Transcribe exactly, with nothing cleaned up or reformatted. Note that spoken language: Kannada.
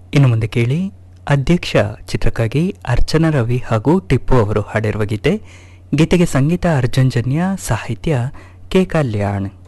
ಇನ್ನು ಮುಂದೆ ಕೇಳಿ ಅಧ್ಯಕ್ಷ ಚಿತ್ರಕ್ಕಾಗಿ ಅರ್ಚನಾ ರವಿ ಹಾಗೂ ಟಿಪ್ಪು ಅವರು ಹಾಡಿರುವ ಗೀತೆ. ಗೀತೆಗೆ ಸಂಗೀತ ಅರ್ಜುನ್ ಜನ್ಯ, ಸಾಹಿತ್ಯ ಕೆ ಕಲ್ಯಾಣ್.